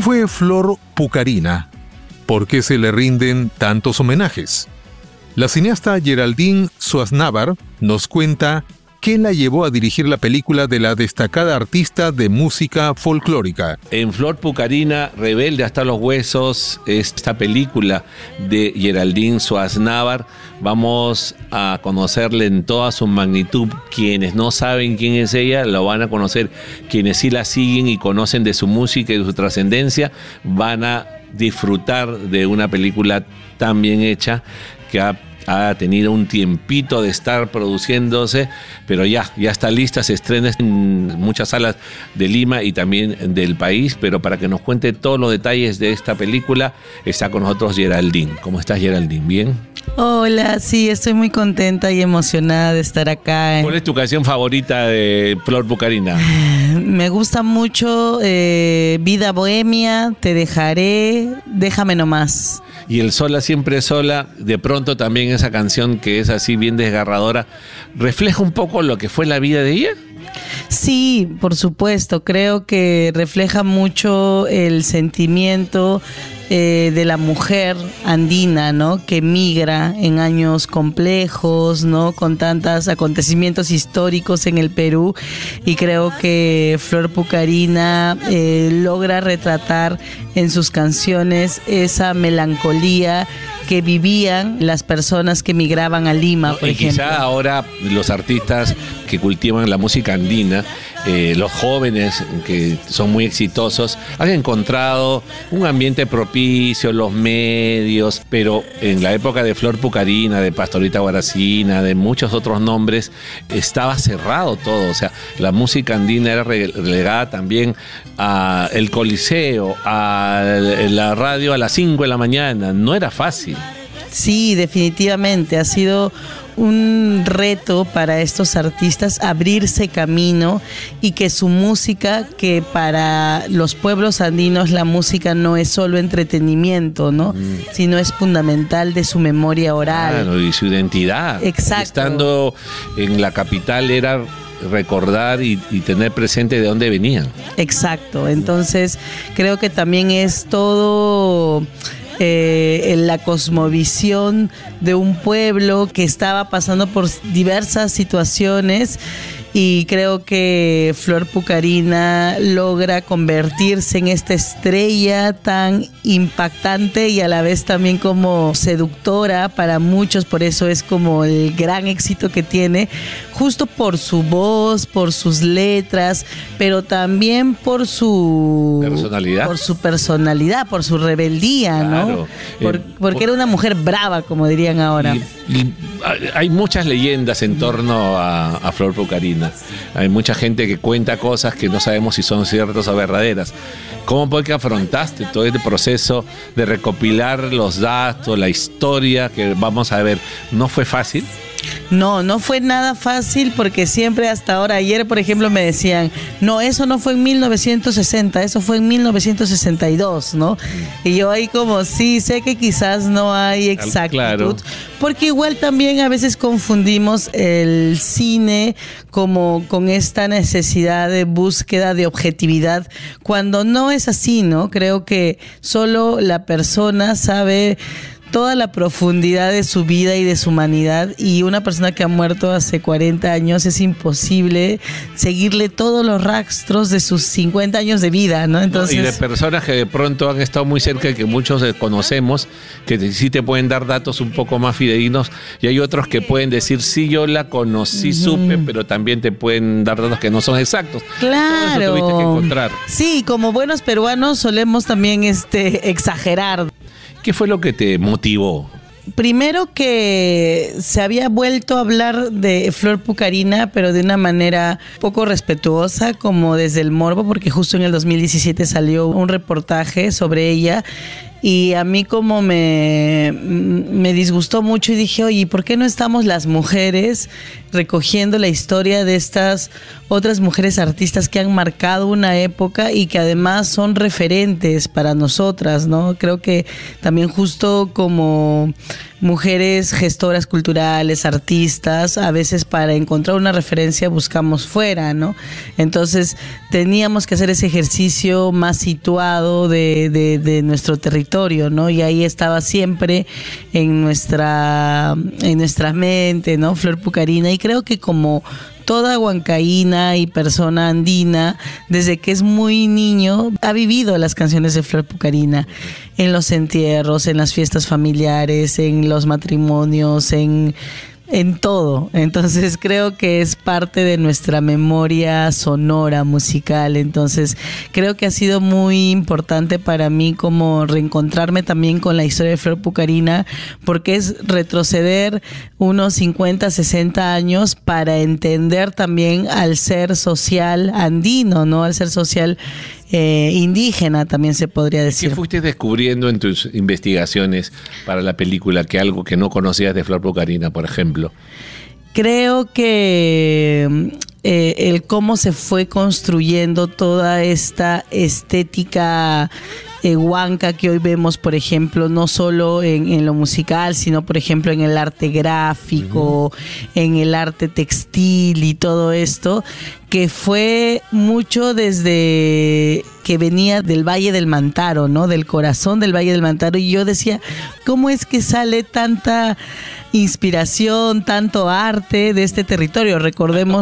fue Flor Pucarina? ¿Por qué se le rinden tantos homenajes? La cineasta Geraldine Swaznavar nos cuenta qué la llevó a dirigir la película de la destacada artista de música folclórica. En Flor Pucarina, Rebelde hasta los huesos, esta película de Geraldine Swaznavar, vamos a conocerla en toda su magnitud. Quienes no saben quién es ella, lo van a conocer. Quienes sí la siguen y conocen de su música y de su trascendencia, van a disfrutar de una película tan bien hecha que ha tenido un tiempito de estar produciéndose, pero ya está lista, se estrena en muchas salas de Lima y también del país. Pero para que nos cuente todos los detalles de esta película, está con nosotros Geraldine. ¿Cómo estás, Geraldine? ¿Bien? Hola, sí, estoy muy contenta y emocionada de estar acá. ¿Cuál es tu canción favorita de Flor Pucarina? Me gusta mucho Vida Bohemia, Te Dejaré, Déjame Nomás. Y el Sola Siempre Sola, de pronto también esa canción que es así bien desgarradora, ¿refleja un poco lo que fue la vida de ella? Sí, por supuesto, creo que refleja mucho el sentimiento de la mujer andina, ¿no? Que migra en años complejos, ¿no? Con tantos acontecimientos históricos en el Perú, y creo que Flor Pucarina logra retratar en sus canciones esa melancolía que vivían las personas que migraban a Lima, por ejemplo. Quizá ahora los artistas que cultivan la música andina, los jóvenes que son muy exitosos, han encontrado un ambiente propicio, los medios, pero en la época de Flor Pucarina, de Pastorita Guaracina, de muchos otros nombres, estaba cerrado todo. O sea, la música andina era relegada también a el Coliseo, a la radio a las 5 de la mañana. No era fácil. Sí, definitivamente ha sido un reto para estos artistas abrirse camino, y que su música, que para los pueblos andinos la música no es solo entretenimiento, ¿no? Sino es fundamental de su memoria oral. Claro, y su identidad. Exacto. Estando en la capital era recordar y tener presente de dónde venían. Exacto, entonces creo que también es todo en la cosmovisión de un pueblo que estaba pasando por diversas situaciones, y creo que Flor Pucarina logra convertirse en esta estrella tan impactante y a la vez también como seductora para muchos. Por eso es como el gran éxito que tiene, justo por su voz, por sus letras, pero también por su personalidad, por su rebeldía, claro, ¿no? Porque era una mujer brava, como dirían ahora. Y hay muchas leyendas en torno a Flor Pucarina. Hay mucha gente que cuenta cosas que no sabemos si son ciertas o verdaderas. ¿Cómo fue que afrontaste todo este proceso de recopilar los datos, la historia que vamos a ver? ¿No fue fácil? No fue nada fácil, porque siempre hasta ahora, ayer por ejemplo me decían, no, eso no fue en 1960, eso fue en 1962, ¿no? Y yo ahí como, sí, sé que quizás no hay exactitud, claro, porque igual también a veces confundimos el cine como con esta necesidad de búsqueda de objetividad, cuando no es así, ¿no? Creo que solo la persona sabe toda la profundidad de su vida y de su humanidad, y una persona que ha muerto hace 40 años es imposible seguirle todos los rastros de sus 50 años de vida, ¿no? Entonces, y de personas que de pronto han estado muy cerca y que muchos conocemos, que sí te pueden dar datos un poco más fidedignos, y hay otros que pueden decir, sí, yo la conocí, supe, pero también te pueden dar datos que no son exactos. Claro. Todo eso tuviste que encontrar. Sí, como buenos peruanos solemos también exagerar. ¿Qué fue lo que te motivó? Primero, que se había vuelto a hablar de Flor Pucarina, pero de una manera poco respetuosa, como desde el morbo, porque justo en el 2017 salió un reportaje sobre ella, y a mí como me disgustó mucho, y dije, oye, ¿por qué no estamos las mujeres recogiendo la historia de estas otras mujeres artistas que han marcado una época y que además son referentes para nosotras, ¿no? Creo que también justo como mujeres gestoras culturales, artistas, a veces para encontrar una referencia buscamos fuera, ¿no? Entonces teníamos que hacer ese ejercicio más situado de nuestro territorio, ¿no? Y ahí estaba siempre en nuestra mente, ¿no? Flor Pucarina, y creo que como toda huancaína y persona andina, desde que es muy niño, ha vivido las canciones de Flor Pucarina en los entierros, en las fiestas familiares, en los matrimonios, en todo. Entonces creo que es parte de nuestra memoria sonora, musical. Entonces creo que ha sido muy importante para mí como reencontrarme también con la historia de Flor Pucarina, porque es retroceder unos 50, 60 años para entender también al ser social andino, ¿no? Al ser social indígena, también se podría decir. ¿Qué fuiste descubriendo en tus investigaciones para la película, que algo que no conocías de Flor Pucarina, por ejemplo? Creo que el cómo se fue construyendo toda esta estética huanca que hoy vemos, por ejemplo, no solo en lo musical, sino por ejemplo en el arte gráfico, en el arte textil y todo esto, que fue mucho desde que venía del Valle del Mantaro, ¿no? Del corazón del Valle del Mantaro. Y yo decía, ¿cómo es que sale tanta inspiración, tanto arte de este territorio? Recordemos...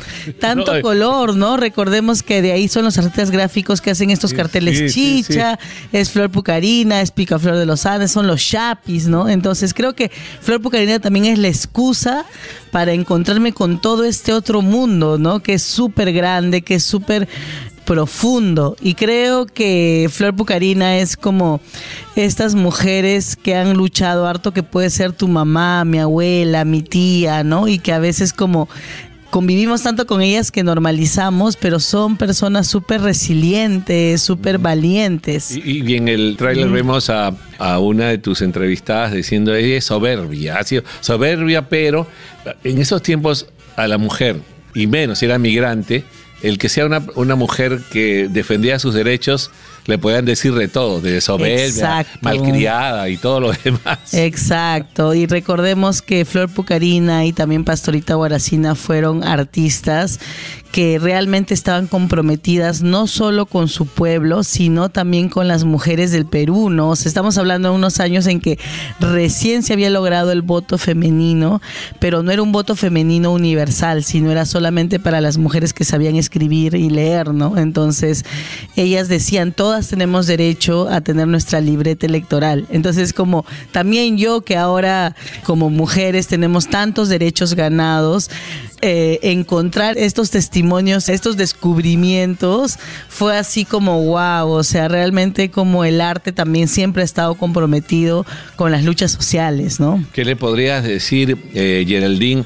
Tanto color, ¿no? Recordemos que de ahí son los artistas gráficos que hacen estos carteles chicha, es Flor Pucarina, es Picaflor de los Andes, son los chapis, ¿no? Entonces creo que Flor Pucarina también es la excusa para encontrarme con todo este otro mundo, ¿no? Que es súper grande, que es súper profundo, y creo que Flor Pucarina es como estas mujeres que han luchado harto, que puede ser tu mamá, mi abuela, mi tía, ¿no? Y que a veces como convivimos tanto con ellas que normalizamos, pero son personas súper resilientes, súper valientes. Y en el tráiler vemos a una de tus entrevistadas diciendo, ella es soberbia, ha sido soberbia, pero en esos tiempos a la mujer, y menos si era migrante, el que sea una mujer que defendía sus derechos, le podían decir de todo, de soberbia, malcriada y todo lo demás. Exacto, y recordemos que Flor Pucarina y también Pastorita Guaracina fueron artistas que realmente estaban comprometidas no solo con su pueblo, sino también con las mujeres del Perú, ¿no? O sea, estamos hablando de unos años en que recién se había logrado el voto femenino, pero no era un voto femenino universal, sino era solamente para las mujeres que sabían escribir y leer, ¿no? Entonces, ellas decían, todas tenemos derecho a tener nuestra libreta electoral. Entonces, como también yo, que ahora como mujeres tenemos tantos derechos ganados, encontrar estos testimonios, estos descubrimientos, fue así como wow, o sea, realmente como el arte también siempre ha estado comprometido con las luchas sociales, ¿no? ¿Qué le podrías decir, Geraldine,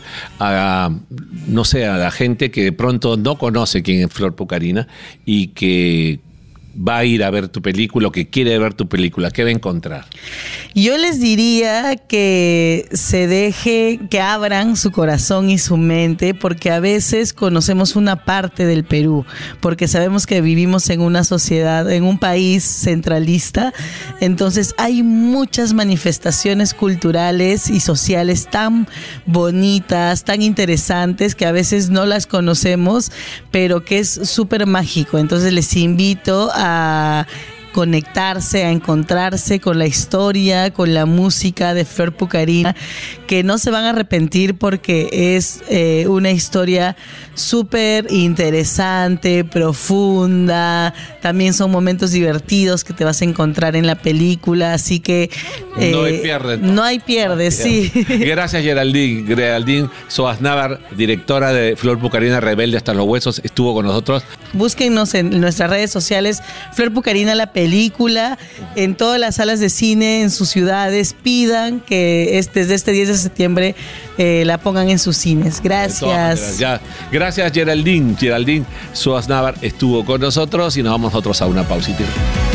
no sé, a la gente que de pronto no conoce quién es Flor Pucarina y que va a ir a ver tu película o que quiere ver tu película? ¿Qué va a encontrar? Yo les diría que que abran su corazón y su mente, porque a veces conocemos una parte del Perú, porque sabemos que vivimos en una sociedad, en un país centralista, entonces hay muchas manifestaciones culturales y sociales tan bonitas, tan interesantes, que a veces no las conocemos, pero que es súper mágico. Entonces les invito a conectarse, a encontrarse con la historia, con la música de Flor Pucarina, que no se van a arrepentir porque es una historia súper interesante, profunda. También son momentos divertidos que te vas a encontrar en la película, así que no hay pierde. No hay pierde, sí. Gracias, Geraldine. Geraldine Soasnávar, directora de Flor Pucarina, Rebelde hasta los huesos, estuvo con nosotros. Búsquennos en nuestras redes sociales, Flor Pucarina la película, en todas las salas de cine, en sus ciudades. Pidan que desde este 10 de septiembre la pongan en sus cines. Gracias. Gracias, Geraldine. Geraldine Soasnávar estuvo con nosotros y nos vamos nosotros a una pausita.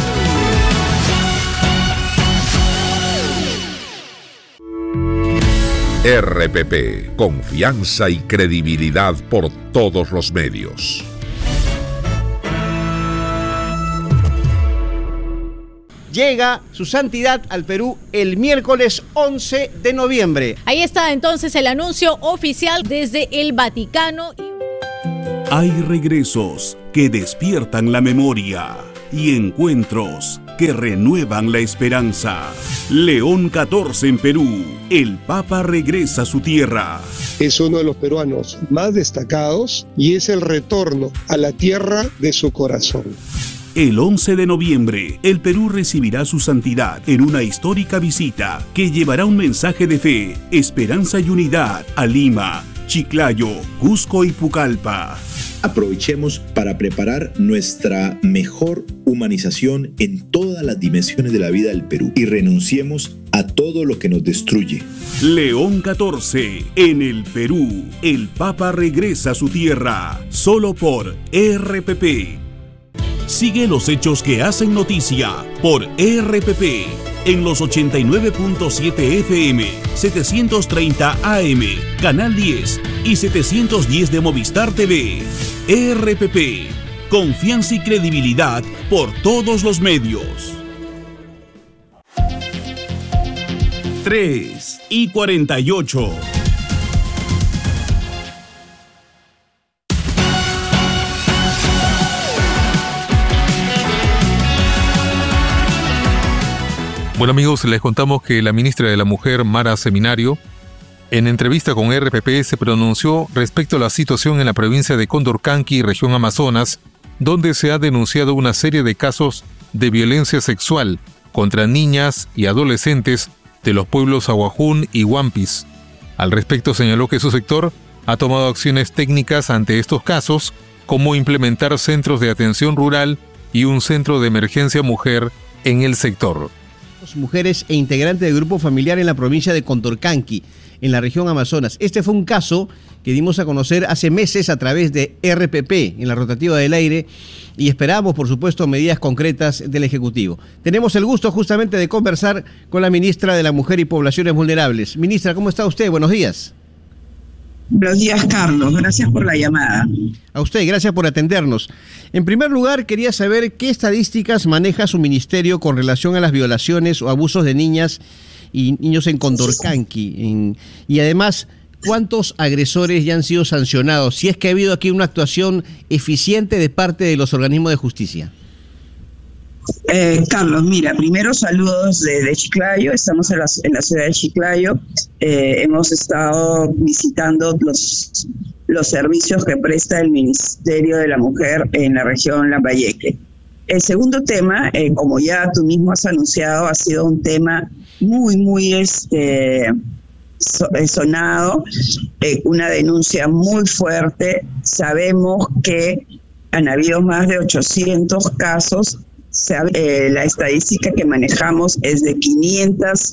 RPP, confianza y credibilidad por todos los medios. llega su santidad al Perú el miércoles 11 de noviembre. Ahí está entonces el anuncio oficial desde el Vaticano. Hay regresos que despiertan la memoria y encuentros que renuevan la esperanza. León XIV en Perú. El Papa regresa a su tierra. Es uno de los peruanos más destacados y es el retorno a la tierra de su corazón. El 11 de noviembre, el Perú recibirá su santidad en una histórica visita que llevará un mensaje de fe, esperanza y unidad a Lima, Chiclayo, Cusco y Pucallpa. Aprovechemos para preparar nuestra mejor humanización en todas las dimensiones de la vida del Perú y renunciemos a todo lo que nos destruye. León XIV en el Perú. El Papa regresa a su tierra, solo por RPP. Sigue los hechos que hacen noticia por RPP en los 89.7 FM, 730 AM, Canal 10 y 710 de Movistar TV. RPP, confianza y credibilidad por todos los medios. 3:48. Bueno amigos, les contamos que la ministra de la Mujer, Mara Seminario, en entrevista con RPP se pronunció respecto a la situación en la provincia de Condorcanqui, región Amazonas, donde se ha denunciado una serie de casos de violencia sexual contra niñas y adolescentes de los pueblos Aguajún y Huampis. Al respecto señaló que su sector ha tomado acciones técnicas ante estos casos, como implementar centros de atención rural y un centro de emergencia mujer en el sector. Mujeres e integrantes del grupo familiar en la provincia de Condorcanqui, en la región Amazonas. Este fue un caso que dimos a conocer hace meses a través de RPP, en la rotativa del aire, y esperamos, por supuesto, medidas concretas del Ejecutivo. Tenemos el gusto justamente de conversar con la ministra de la Mujer y Poblaciones Vulnerables. Ministra, ¿cómo está usted? Buenos días. Buenos días, Carlos. Gracias por la llamada. A usted, gracias por atendernos. En primer lugar, quería saber qué estadísticas maneja su ministerio con relación a las violaciones o abusos de niñas y niños en Condorcanqui. Y además, ¿cuántos agresores ya han sido sancionados? Si es que ha habido aquí una actuación eficiente de parte de los organismos de justicia. Carlos, mira, primero saludos de Chiclayo. Estamos en la ciudad de Chiclayo. Hemos estado visitando los servicios que presta el Ministerio de la Mujer en la región Lambayeque. El segundo tema, como ya tú mismo has anunciado, ha sido un tema muy sonado, una denuncia muy fuerte. Sabemos que han habido más de 800 casos. La estadística que manejamos es de 500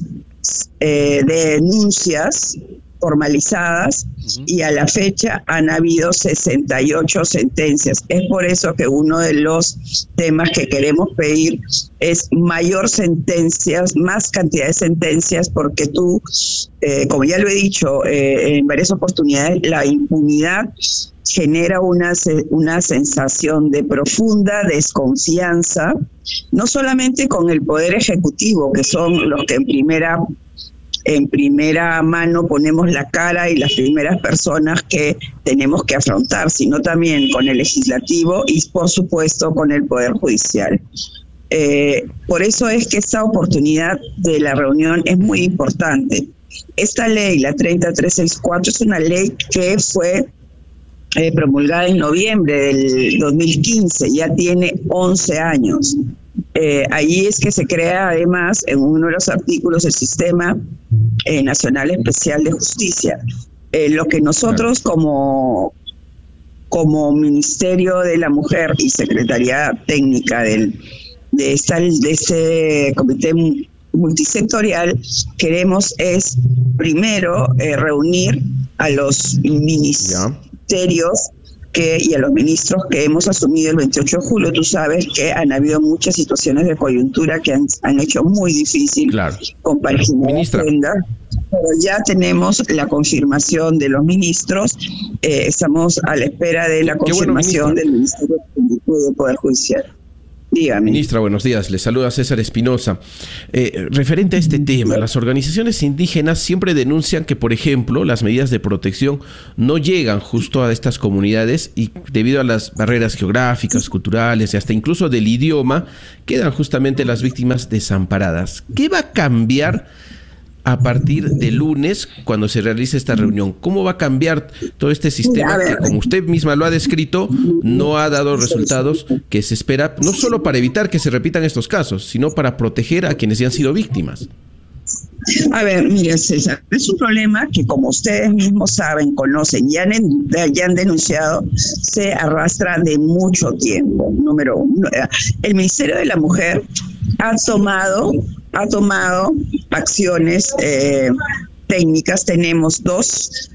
denuncias formalizadas y a la fecha han habido 68 sentencias. Es por eso que uno de los temas que queremos pedir es mayor sentencias, más cantidad de sentencias, porque tú, como ya lo he dicho en varias oportunidades, la impunidad genera una sensación de profunda desconfianza, no solamente con el Poder Ejecutivo, que son los que en primera mano ponemos la cara y las primeras personas que tenemos que afrontar, sino también con el Legislativo y, por supuesto, con el Poder Judicial. Por eso es que esta oportunidad de la reunión es muy importante. Esta ley, la 30364, es una ley que fue promulgada en noviembre del 2015, ya tiene 11 años. Allí es que se crea además en uno de los artículos el Sistema Nacional Especial de Justicia. Lo que nosotros como Ministerio de la Mujer y Secretaría Técnica de este comité multisectorial queremos es primero reunir a los ministerios y a los ministros que hemos asumido el 28 de julio. Tú sabes que han habido muchas situaciones de coyuntura que han hecho muy difícil compaginar la agenda, pero ya tenemos la confirmación de los ministros. Estamos a la espera de la confirmación del Ministerio Público y del Poder Judicial. Dígame. Ministra, buenos días. Le saluda César Espinosa. Referente a este tema, las organizaciones indígenas siempre denuncian que, por ejemplo, las medidas de protección no llegan justo a estas comunidades y debido a las barreras geográficas, culturales y hasta incluso del idioma, quedan justamente las víctimas desamparadas. ¿Qué va a cambiar a partir de lunes cuando se realice esta reunión? ¿Cómo va a cambiar todo este sistema que, como usted misma lo ha descrito, no ha dado resultados que se espera, no solo para evitar que se repitan estos casos, sino para proteger a quienes ya han sido víctimas? A ver, mire, César, es un problema que, como ustedes mismos saben, conocen y han denunciado, se arrastra de mucho tiempo. Número uno, el Ministerio de la Mujer ha tomado acciones técnicas. Tenemos dos,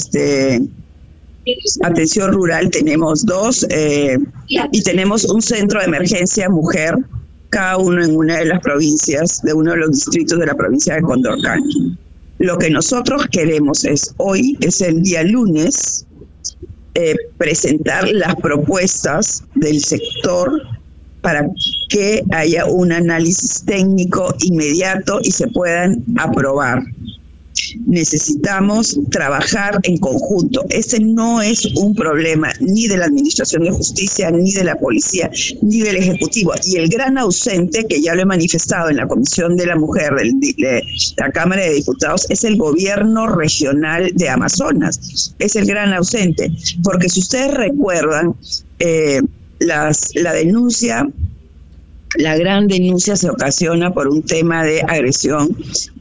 atención rural tenemos dos, y tenemos un centro de emergencia mujer, cada uno en una de las provincias, de uno de los distritos de la provincia de Condorcanqui. Lo que nosotros queremos hoy es el día lunes, presentar las propuestas del sector para que haya un análisis técnico inmediato y se puedan aprobar. Necesitamos trabajar en conjunto. Ese no es un problema ni de la Administración de Justicia, ni de la Policía, ni del Ejecutivo. Y el gran ausente, que ya lo he manifestado en la Comisión de la Mujer de la Cámara de Diputados, es el Gobierno Regional de Amazonas. Es el gran ausente. Porque si ustedes recuerdan, la gran denuncia se ocasiona por un tema de agresión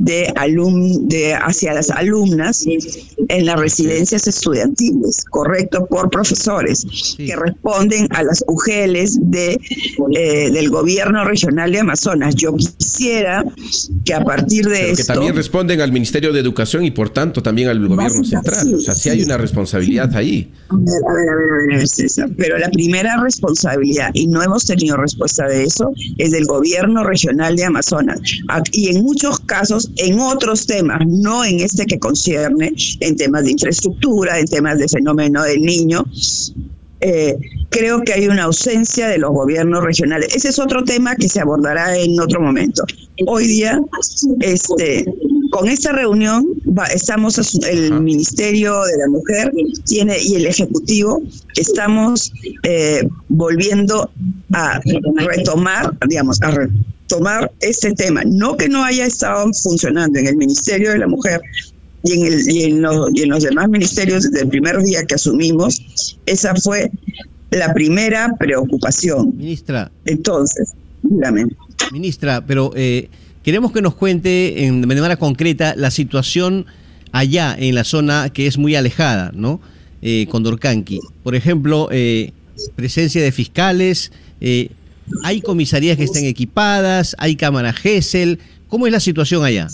hacia las alumnas en las residencias estudiantiles, correcto, por profesores, que responden a las UGELs del Gobierno Regional de Amazonas. Yo quisiera que a partir de esto... que también responden al Ministerio de Educación y por tanto también al Gobierno Central. O sea, sí hay una responsabilidad ahí. A ver, César, pero la primera responsabilidad, y no hemos tenido respuesta de eso, es del Gobierno Regional de Amazonas. Y en muchos casos, en otros temas, no en este que concierne, en temas de infraestructura, en temas de fenómeno del niño, creo que hay una ausencia de los gobiernos regionales. Ese es otro tema que se abordará en otro momento. Hoy día, con esta reunión, estamos, el Ministerio de la Mujer y el Ejecutivo, estamos volviendo a retomar este tema. No que no haya estado funcionando en el Ministerio de la Mujer y en los demás ministerios desde el primer día que asumimos. Esa fue la primera preocupación. Ministra. Entonces, dígame. Ministra, pero queremos que nos cuente de manera concreta la situación allá en la zona que es muy alejada, ¿no? Condorcanqui. Por ejemplo, presencia de fiscales, hay comisarías que estén equipadas, hay cámara GESEL. ¿Cómo es la situación allá?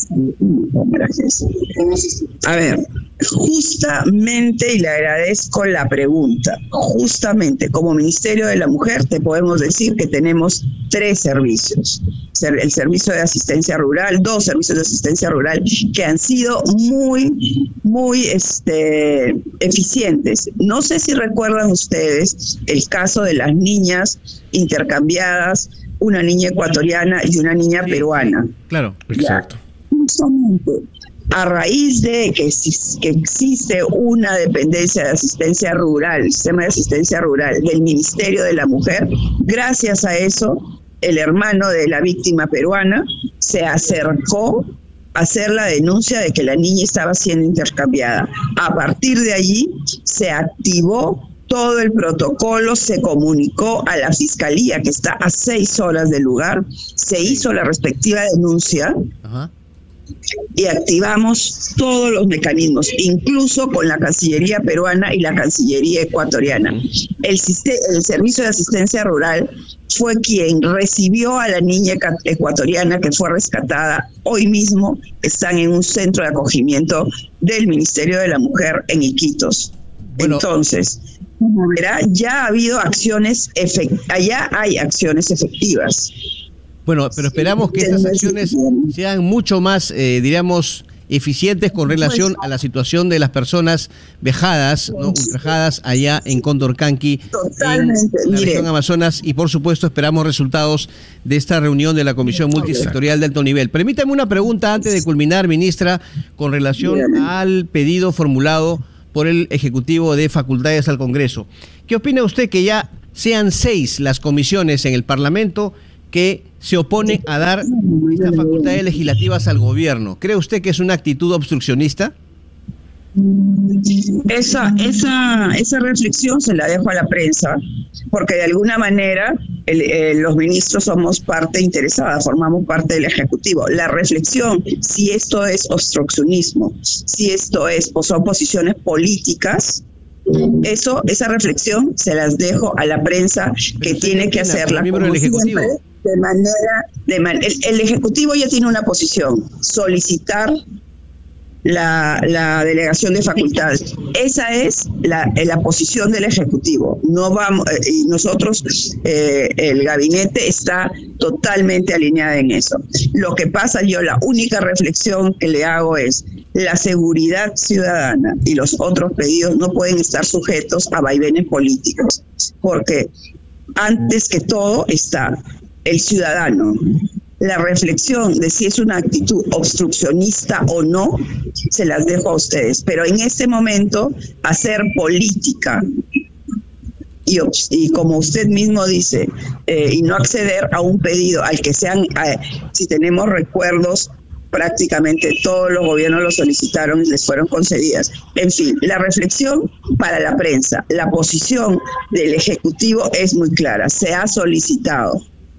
A ver, justamente, y le agradezco la pregunta, justamente como Ministerio de la Mujer te podemos decir que tenemos 3 servicios. El servicio de asistencia rural, 2 servicios de asistencia rural que han sido muy eficientes. No sé si recuerdan ustedes el caso de las niñas intercambiadas, una niña ecuatoriana y una niña peruana. Claro, exacto. A raíz de que existe una dependencia de asistencia rural, sistema de asistencia rural del Ministerio de la Mujer, gracias a eso, el hermano de la víctima peruana se acercó a hacer la denuncia de que la niña estaba siendo intercambiada. A partir de allí se activó todo el protocolo, se comunicó a la Fiscalía, que está a 6 horas del lugar, se hizo la respectiva denuncia. Ajá. Y activamos todos los mecanismos, incluso con la Cancillería peruana y la Cancillería ecuatoriana. El Servicio de Asistencia Rural fue quien recibió a la niña ecuatoriana que fue rescatada. Hoy mismo están en un centro de acogimiento del Ministerio de la Mujer en Iquitos. Bueno, entonces, ya ha habido acciones, allá hay acciones efectivas. Bueno, pero esperamos que estas acciones sean mucho más, diríamos, eficientes con relación a la situación de las personas vejadas, ¿no? Ultrajadas allá en Condorcanqui, Totalmente. en la región Amazonas, y por supuesto esperamos resultados de esta reunión de la Comisión Multisectorial de Alto Nivel. Permítame una pregunta antes de culminar, ministra, con relación al pedido formulado por el Ejecutivo de Facultades al Congreso. ¿Qué opina usted que ya sean 6 las comisiones en el Parlamento que se oponen a dar estas facultades legislativas al gobierno? ¿Cree usted que es una actitud obstruccionista? Esa reflexión se la dejo a la prensa, porque de alguna manera los ministros somos parte interesada, formamos parte del Ejecutivo. La reflexión, si esto es obstruccionismo, si esto son posiciones políticas, esa reflexión se las dejo a la prensa, que tiene que hacerla como siempre, el Ejecutivo ya tiene una posición: solicitar la delegación de facultades. Esa es la posición del Ejecutivo. No vamos, y nosotros, el gabinete está totalmente alineado en eso. Lo que pasa, yo la única reflexión que le hago es: la seguridad ciudadana y los otros pedidos no pueden estar sujetos a vaivenes políticos, porque antes que todo está el ciudadano. La reflexión de si es una actitud obstruccionista o no, se las dejo a ustedes. Pero en este momento, hacer política y como usted mismo dice, y no acceder a un pedido al que sean, si tenemos recuerdos, prácticamente todos los gobiernos lo solicitaron y les fueron concedidas. En fin, la reflexión para la prensa, la posición del Ejecutivo es muy clara: se ha solicitado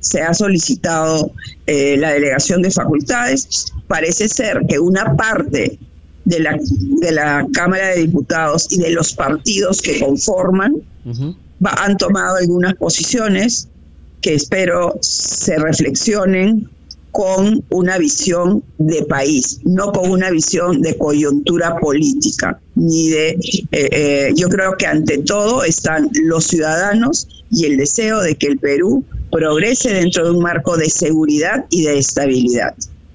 la delegación de facultades. Parece ser que una parte de la Cámara de Diputados y de los partidos que conforman han tomado algunas posiciones que espero se reflexionen con una visión de país, no con una visión de coyuntura política, ni de... yo creo que ante todo están los ciudadanos y el deseo de que el Perú progrese dentro de un marco de seguridad y de estabilidad.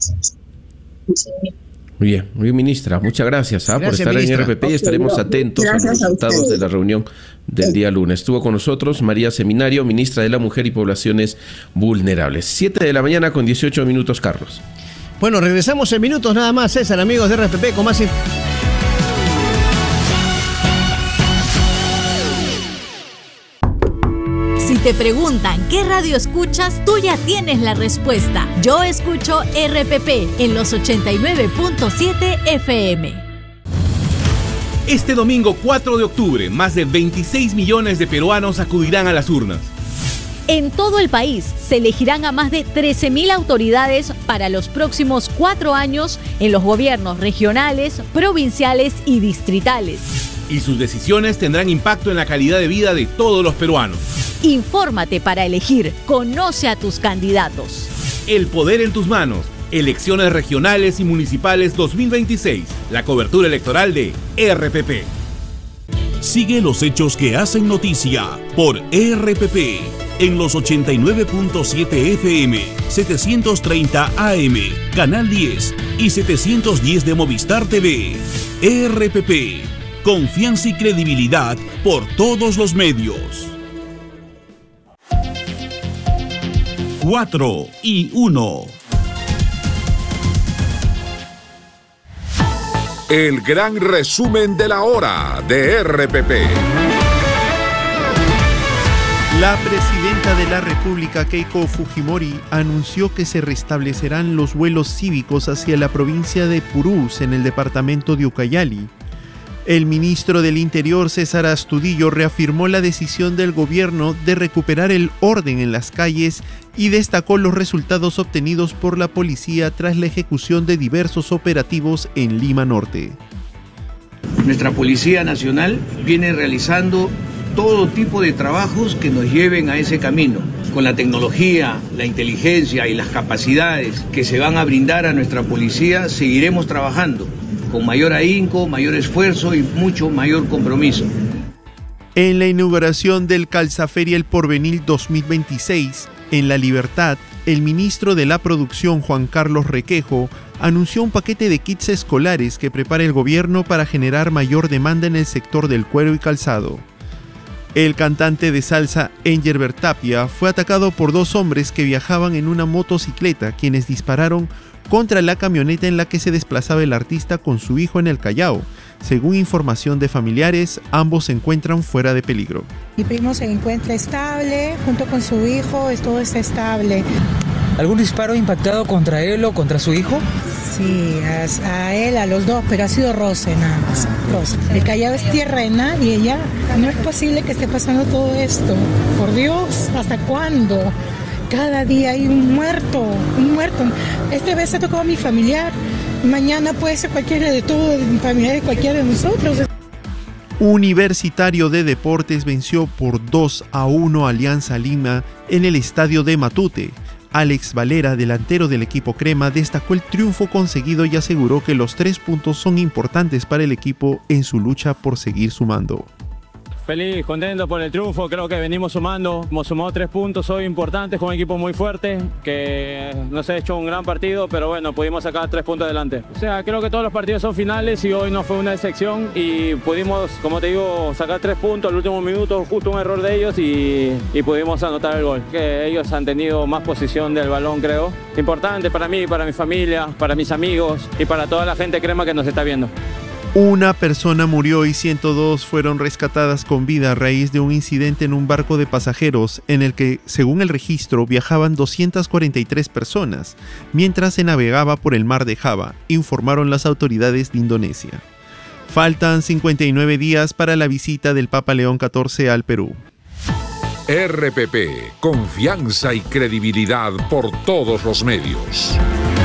Muy bien, ministra, muchas gracias, por estar ministra. En RPP, y estaremos atentos a los resultados de la reunión del día lunes. Estuvo con nosotros María Seminario, ministra de la Mujer y Poblaciones Vulnerables. 7 de la mañana con 18 minutos, Carlos. Bueno, regresamos en minutos nada más, César, amigos de RPP, con más... Si te preguntan qué radio escuchas, tú ya tienes la respuesta. Yo escucho RPP en los 89.7 FM. Este domingo 4 de octubre, más de 26 millones de peruanos acudirán a las urnas. En todo el país se elegirán a más de 13.000 autoridades para los próximos 4 años en los gobiernos regionales, provinciales y distritales. Y sus decisiones tendrán impacto en la calidad de vida de todos los peruanos. Infórmate para elegir. Conoce a tus candidatos. El poder en tus manos. Elecciones regionales y municipales 2026. La cobertura electoral de RPP. Sigue los hechos que hacen noticia por RPP en los 89.7 FM, 730 AM, Canal 10 y 710 de Movistar TV. RPP. Confianza y credibilidad por todos los medios. 4 y 1. El gran resumen de la hora de RPP. La presidenta de la República, Keiko Fujimori, anunció que se restablecerán los vuelos cívicos hacia la provincia de Purús, en el departamento de Ucayali. El ministro del Interior, César Astudillo, reafirmó la decisión del gobierno de recuperar el orden en las calles y destacó los resultados obtenidos por la policía tras la ejecución de diversos operativos en Lima Norte. Nuestra Policía Nacional viene realizando todo tipo de trabajos que nos lleven a ese camino. Con la tecnología, la inteligencia y las capacidades que se van a brindar a nuestra policía, seguiremos trabajando con mayor ahínco, mayor esfuerzo y mucho mayor compromiso. En la inauguración del Calzaferia El Porvenir 2026, en La Libertad, el ministro de la Producción, Juan Carlos Requejo, anunció un paquete de kits escolares que prepara el gobierno para generar mayor demanda en el sector del cuero y calzado. El cantante de salsa Engelbert Tapia fue atacado por 2 hombres que viajaban en una motocicleta, quienes dispararon contra la camioneta en la que se desplazaba el artista con su hijo en el Callao. Según información de familiares, ambos se encuentran fuera de peligro. Mi primo se encuentra estable, junto con su hijo, todo está estable. ¿Algún disparo impactado contra él o contra su hijo? Sí, a él, a los dos, pero ha sido roce nada más. Roce. El Callao es tierra de nadie ya. No es posible que esté pasando todo esto. Por Dios, ¿hasta cuándo? Cada día hay un muerto, un muerto. Esta vez ha tocado a mi familiar. Mañana puede ser cualquiera de todos, familiar de cualquiera de nosotros. Universitario de Deportes venció por 2-1 a Alianza Lima en el estadio de Matute. Alex Valera, delantero del equipo crema, destacó el triunfo conseguido y aseguró que los 3 puntos son importantes para el equipo en su lucha por seguir sumando. Feliz, contento por el triunfo, creo que venimos sumando, hemos sumado 3 puntos hoy importantes con un equipo muy fuerte, que nos ha hecho un gran partido, pero bueno, pudimos sacar 3 puntos adelante. O sea, creo que todos los partidos son finales y hoy no fue una excepción y pudimos, como te digo, sacar 3 puntos al último minuto, justo un error de ellos y pudimos anotar el gol. Que ellos han tenido más posición del balón, creo. Importante para mí, para mi familia, para mis amigos y para toda la gente crema que nos está viendo. Una persona murió y 102 fueron rescatadas con vida a raíz de un incidente en un barco de pasajeros en el que, según el registro, viajaban 243 personas, mientras se navegaba por el mar de Java, informaron las autoridades de Indonesia. Faltan 59 días para la visita del Papa León XIV al Perú. RPP, confianza y credibilidad por todos los medios.